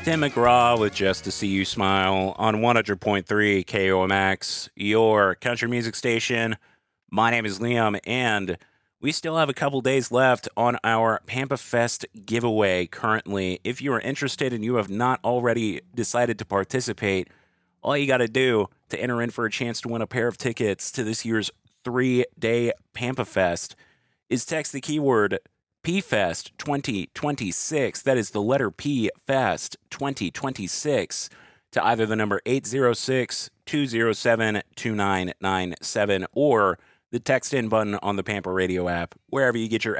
Tim McGraw with Just to See You Smile on 100.3 KOMX, your country music station. My name is Liam, and we still have a couple days left on our Pampa Fest giveaway currently. If you are interested and you have not already decided to participate, all you got to do to enter in for a chance to win a pair of tickets to this year's 3-day Pampa Fest is text the keyword PFest 2026. That is the letter P Fest 2026 to either the number 806-207-2997 or the text in button on the Pampa Radio app, wherever you get your